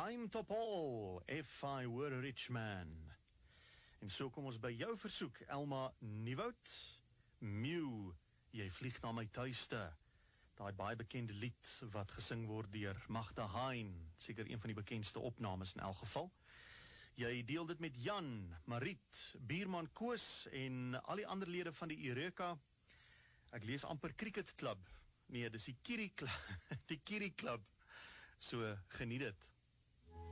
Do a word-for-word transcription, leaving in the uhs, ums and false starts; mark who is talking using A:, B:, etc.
A: Chaim Topol, If I Were a Rich Man. En so kom ons by jou versoek, Elma Nieuwoud, Mew, Jy vlieg na my tuiste. Daai baie bekende lied wat gesing word deur Magda Hein, seker een van die bekendste opnames in elk geval. Jy deel dit met Jan, Mariet, Bierman Koos en al die ander lede van die Eureka. Ek lees amper Cricket Club. Nee, dis die Kiri Club. Die Kiri Club. So, geniet dit.